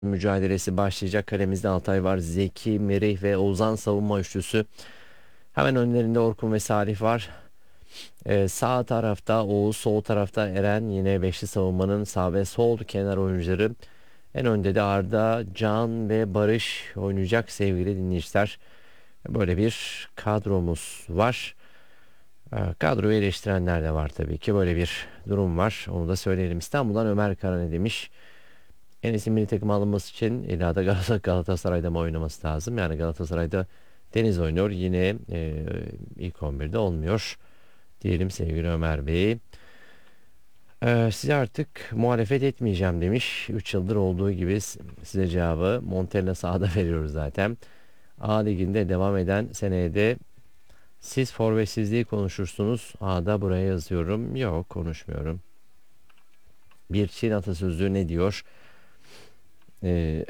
mücadelesi başlayacak. Kalemizde Altay var. Zeki, Merih ve Ozan savunma üçlüsü. Hemen önlerinde Orkun ve Salih var. Sağ tarafta Oğuz, sol tarafta Eren. Yine beşli savunmanın sağ ve sol kenar oyuncuları. En önde de Arda, Can ve Barış oynayacak sevgili dinleyiciler. Böyle bir kadromuz var. Kadroyu eleştirenler de var tabii ki. Böyle bir durum var. Onu da söyleyelim. İstanbul'dan Ömer Kara ne demiş? Enes'in milli takıma alınması için illa da Galatasaray'da mı oynaması lazım? Yani Galatasaray'da Deniz oynuyor. Yine ilk 11'de olmuyor. Diyelim sevgili Ömer Bey. Size artık muhalefet etmeyeceğim demiş. 3 yıldır olduğu gibi size cevabı Montella sahada veriyoruz zaten. A Ligi'nde devam eden seneye de siz forvetsizliği konuşursunuz. A'da buraya yazıyorum. Yok, konuşmuyorum. Bir Çin atasözü ne diyor? Ee,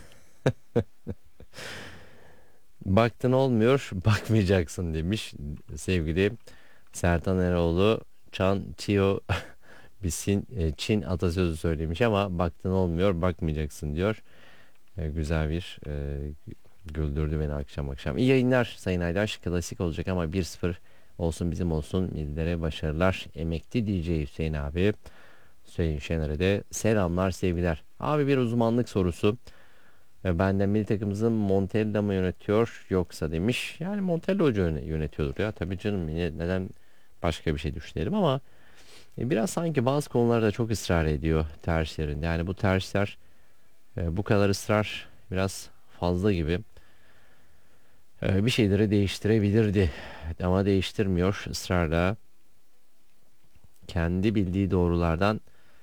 Baktın olmuyor, bakmayacaksın demiş sevgili Sertan Eroğlu. Chan Chio bir Çin atasözü söylemiş ama baktın olmuyor, bakmayacaksın diyor. Güzel bir güldürdü beni akşam akşam. İyi yayınlar Sayın Aydaş. Klasik olacak ama 1-0 olsun bizim olsun. Millere başarılar. Emekli DJ Hüseyin abi. Hüseyin Şener'e de selamlar sevgiler. Abi bir uzmanlık sorusu. Benden milli takımımızın Montella mı yönetiyor yoksa demiş. Yani Montella hoca yönetiyordur ya. Tabii canım, yine neden başka bir şey düşünelim ama biraz sanki bazı konularda çok ısrar ediyor tercihlerinde. Yani bu tercihler bu kadar ısrar biraz fazla gibi. Bir şeyleri değiştirebilirdi ama değiştirmiyor ısrarla. Kendi bildiği doğrulardan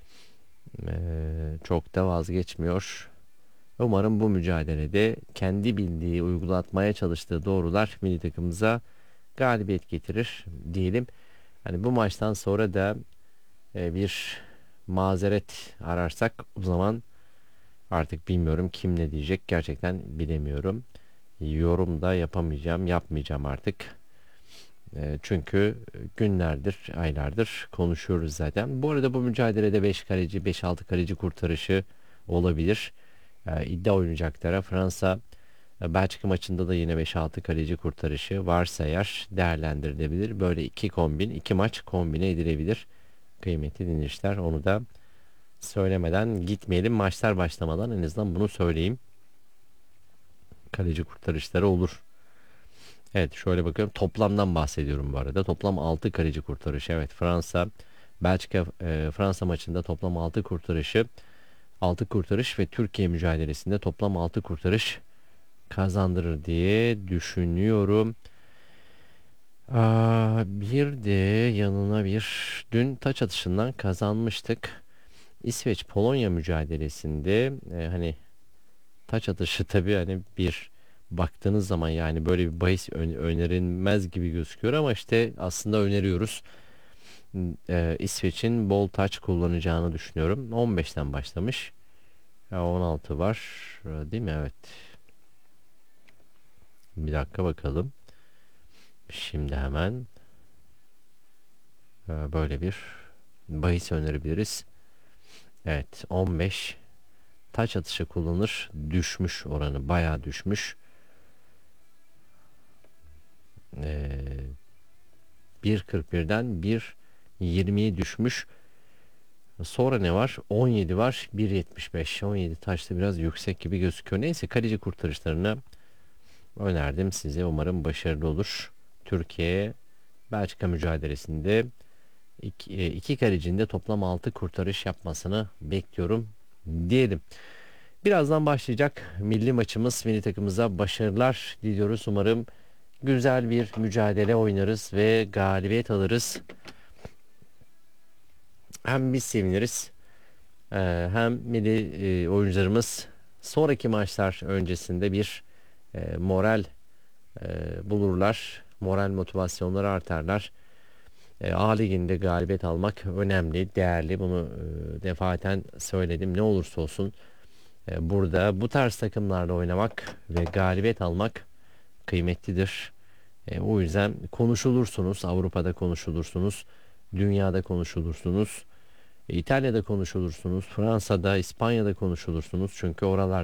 çok da vazgeçmiyor. Umarım bu mücadelede kendi bildiği, uygulatmaya çalıştığı doğrular milli takımımıza galibiyet getirir diyelim. Hani bu maçtan sonra da bir mazeret ararsak o zaman artık bilmiyorum kim ne diyecek, gerçekten bilemiyorum. Yorum da yapamayacağım, yapmayacağım artık. Çünkü günlerdir, aylardır konuşuyoruz zaten. Bu arada bu mücadelede 5 kaleci, 5-6 kaleci kurtarışı olabilir. İddia oynayacaklara Fransa Belçika maçında da yine 5-6 kaleci kurtarışı varsa eğer değerlendirilebilir. Böyle iki kombin, iki maç kombine edilebilir. Kıymetli dinleyiciler, onu da söylemeden gitmeyelim. Maçlar başlamadan en azından bunu söyleyeyim. Kaleci kurtarışları olur. Evet, şöyle bakıyorum. Toplamdan bahsediyorum bu arada. Toplam 6 kaleci kurtarışı. Evet, Belçika Fransa maçında toplam 6 kurtarışı. 6 kurtarış ve Türkiye mücadelesinde toplam 6 kurtarış kazandırır diye düşünüyorum. Bir de yanına bir dün taç atışından kazanmıştık. İsveç Polonya mücadelesinde hani taç atışı tabii hani bir baktığınız zaman yani böyle bir bahis önerilmez gibi gözüküyor ama işte aslında öneriyoruz. İsveç'in bol taç kullanacağını düşünüyorum. 15'ten başlamış. Ya 16 var, değil mi? Evet. Bir dakika bakalım. Şimdi hemen böyle bir bahis önerebiliriz. Evet, 15 taç atışı kullanır. Düşmüş, oranı bayağı düşmüş. Ee, 1.41'den 1.20'ye düşmüş. Sonra ne var? 17 var. 1.75. 17 taşta biraz yüksek gibi gözüküyor. Neyse, kaleci kurtarışlarını önerdim size. Umarım başarılı olur. Türkiye Belçika mücadelesinde iki kalecinin de toplam 6 kurtarış yapmasını bekliyorum diyelim. Birazdan başlayacak milli maçımız. Milli takımımıza başarılar diliyoruz. Umarım güzel bir mücadele oynarız ve galibiyet alırız. Hem biz seviniriz, hem milli oyuncularımız sonraki maçlar öncesinde bir moral bulurlar. Moral motivasyonları artarlar. A Ligi'nde galibiyet almak önemli, değerli. Bunu defaten söyledim. Ne olursa olsun burada bu tarz takımlarla oynamak ve galibiyet almak kıymetlidir. O yüzden konuşulursunuz. Avrupa'da konuşulursunuz. Dünyada konuşulursunuz. İtalya'da konuşulursunuz, Fransa'da, İspanya'da konuşulursunuz. Çünkü oralar